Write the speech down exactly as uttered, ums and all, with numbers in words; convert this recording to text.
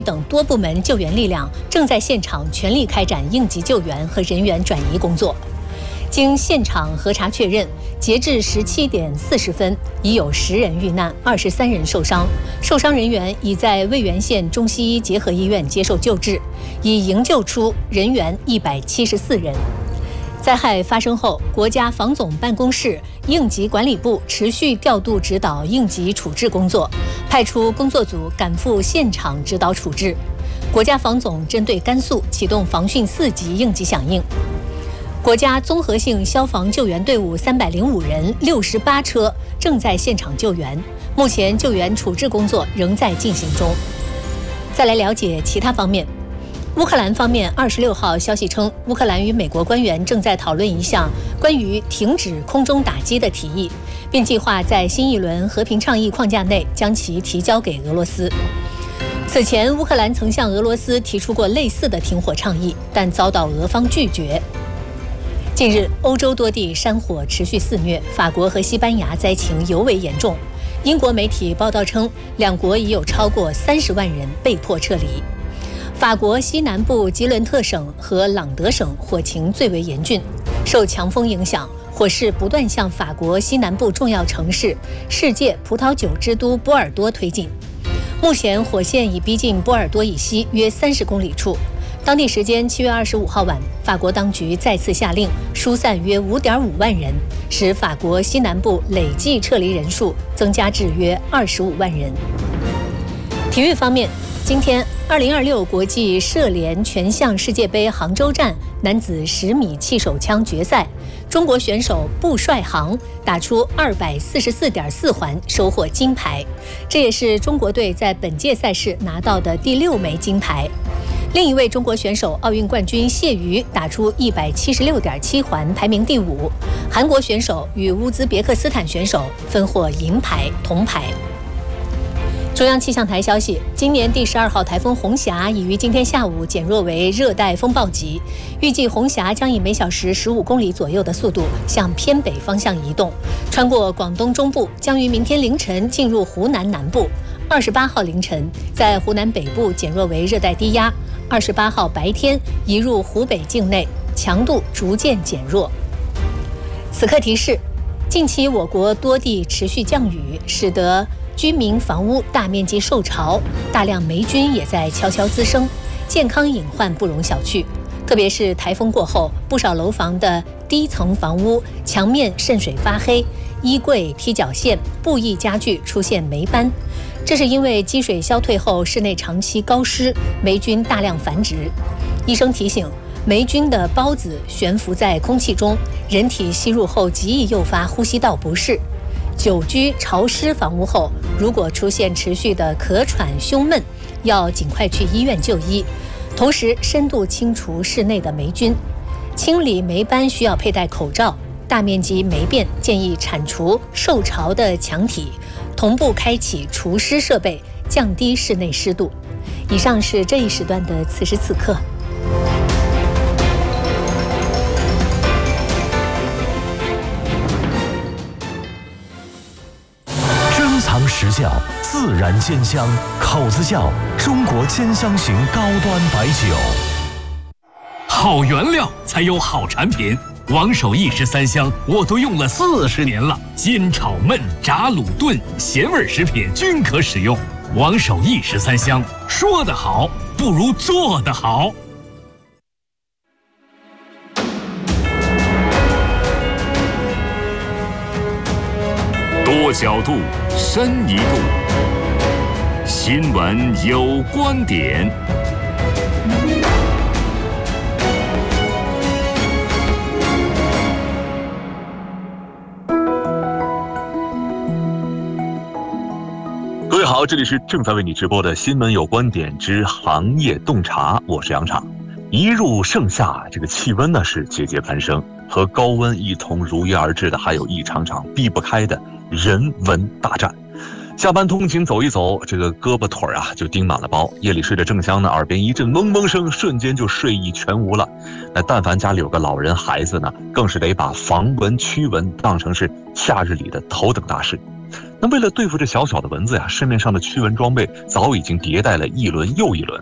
等多部门救援力量正在现场全力开展应急救援和人员转移工作。经现场核查确认，截至十七点四十分，已有十人遇难，二十三人受伤，受伤人员已在渭源县中西医结合医院接受救治，已营救出人员一百七十四人。灾害发生后，国家防总办公室应急管理部持续调度指导应急处置工作，派出工作组赶赴现场指导处置。国家防总针对甘肃启动防汛四级应急响应。国家综合性消防救援队伍三百零五人、六十八车正在现场救援，目前救援处置工作仍在进行中。再来了解其他方面。乌克兰方面二十六号消息称，乌克兰与美国官员正在讨论一项关于停止空中打击的提议，并计划在新一轮和平倡议框架内将其提交给俄罗斯。此前，乌克兰曾向俄罗斯提出过类似的停火倡议，但遭到俄方拒绝。近日，欧洲多地山火持续肆虐，法国和西班牙灾情尤为严重。英国媒体报道称，两国已有超过三十万人被迫撤离。法国西南部吉伦特省和朗德省火情最为严峻，受强风影响，火势不断向法国西南部重要城市、世界葡萄酒之都波尔多推进。目前，火线已逼近波尔多以西约三十公里处。当地时间七月二十五号晚，法国当局再次下令疏散约五点五万人，使法国西南部累计撤离人数增加至约二十五万人。体育方面，今天二零二六国际射联全项世界杯杭州站男子十米气手枪决赛，中国选手布帅航打出二百四十四点四环，收获金牌，这也是中国队在本届赛事拿到的第六枚金牌。另一位中国选手奥运冠军谢瑜打出一百七十六点七环，排名第五。韩国选手与乌兹别克斯坦选手分获银牌、铜牌。中央气象台消息，今年第十二号台风红霞已于今天下午减弱为热带风暴级，预计红霞将以每小时十五公里左右的速度向偏北方向移动，穿过广东中部，将于明天凌晨进入湖南南部。二十八号凌晨在湖南北部减弱为热带低压，二十八号白天移入湖北境内，强度逐渐减弱。此刻提示，近期我国多地持续降雨，使得居民房屋大面积受潮，大量霉菌也在悄悄滋生，健康隐患不容小觑。特别是台风过后，不少楼房的低层房屋墙面渗水发黑，衣柜、踢脚线、布艺家具出现霉斑，这是因为积水消退后室内长期高湿，霉菌大量繁殖。医生提醒，霉菌的孢子悬浮在空气中，人体吸入后极易诱发呼吸道不适。久居潮湿房屋后，如果出现持续的咳喘、胸闷，要尽快去医院就医，同时深度清除室内的霉菌。清理霉斑需要佩戴口罩，大面积霉变建议铲除受潮的墙体，同步开启除湿设备，降低室内湿度。以上是这一时段的此时此刻。 藏实窖，自然鲜香，口子窖，中国鲜香型高端白酒。 好原料才有好产品，王守义十三香我都用了四十年了，煎炒焖炸卤炖咸味食品均可使用。王守义十三香，说得好不如做得好。 多角度，深一度。新闻有观点。 各位好，这里是正在为你直播的新闻有观点之行业洞察，我是杨畅。一入盛夏，这个气温呢是节节攀升，和高温一同如约而至的，还有一场场避不开的人文大战。下班通勤走一走，这个胳膊腿啊就叮满了包，夜里睡着正香呢，耳边一阵嗡嗡声，瞬间就睡意全无了。那但凡家里有个老人孩子呢，更是得把防蚊驱蚊当成是夏日里的头等大事。 那为了对付这小小的蚊子呀，市面上的驱蚊装备早已经迭代了一轮又一轮。